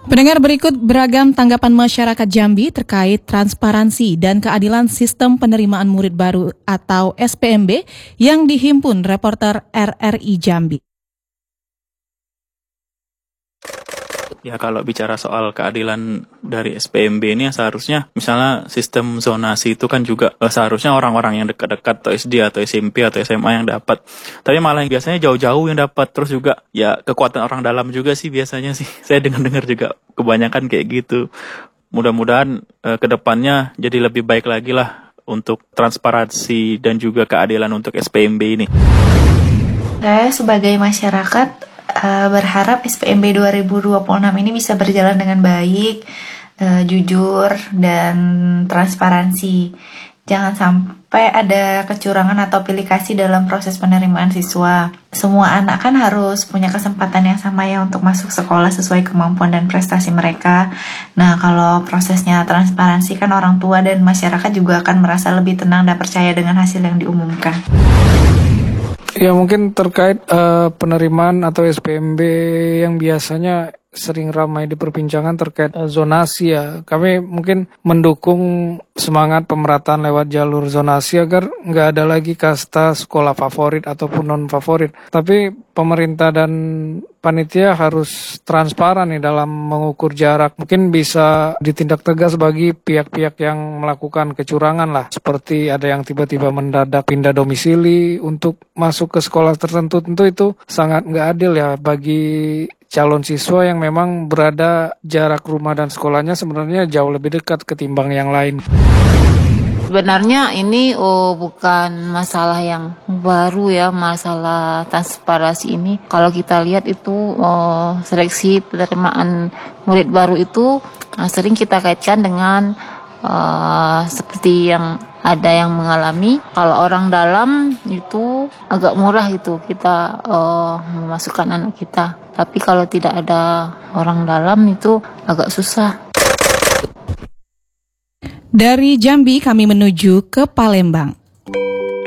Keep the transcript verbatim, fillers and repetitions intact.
Pendengar, berikut beragam tanggapan masyarakat Jambi terkait transparansi dan keadilan sistem penerimaan murid baru atau S P M B yang dihimpun reporter R R I Jambi. Ya, kalau bicara soal keadilan dari S P M B ini, seharusnya misalnya sistem zonasi itu kan juga eh, seharusnya orang-orang yang dekat-dekat atau S D atau S M P atau S M A yang dapat. Tapi malah yang biasanya jauh-jauh yang dapat. Terus juga ya kekuatan orang dalam juga sih biasanya sih. Saya dengar-dengar juga kebanyakan kayak gitu. Mudah-mudahan eh, ke depannya jadi lebih baik lagi lah untuk transparansi dan juga keadilan untuk S P M B ini. Saya sebagai masyarakat Uh, berharap S P M B dua ribu dua puluh enam ini bisa berjalan dengan baik, uh, jujur, dan transparansi. Jangan sampai ada kecurangan atau pilih kasih dalam proses penerimaan siswa. Semua anak kan harus punya kesempatan yang sama ya untuk masuk sekolah sesuai kemampuan dan prestasi mereka. Nah, kalau prosesnya transparansi kan orang tua dan masyarakat juga akan merasa lebih tenang dan percaya dengan hasil yang diumumkan. Ya, mungkin terkait uh, penerimaan atau S P M B yang biasanya sering ramai diperbincangkan terkait uh, zonasi ya. Kami mungkin mendukung semangat pemerataan lewat jalur zonasi agar nggak ada lagi kasta sekolah favorit ataupun non favorit. Tapi pemerintah dan panitia harus transparan nih dalam mengukur jarak. Mungkin bisa ditindak tegas bagi pihak-pihak yang melakukan kecurangan lah. Seperti ada yang tiba-tiba mendadak pindah domisili untuk masuk ke sekolah tertentu. Tentu itu sangat nggak adil ya bagi calon siswa yang memang berada jarak rumah dan sekolahnya sebenarnya jauh lebih dekat ketimbang yang lain. Sebenarnya ini oh, bukan masalah yang baru ya, masalah transparansi ini. Kalau kita lihat itu oh, seleksi penerimaan murid baru itu nah, sering kita kaitkan dengan uh, seperti yang ada yang mengalami. Kalau orang dalam itu agak murah itu kita uh, memasukkan anak kita. Tapi kalau tidak ada orang dalam itu agak susah. Dari Jambi kami menuju ke Palembang.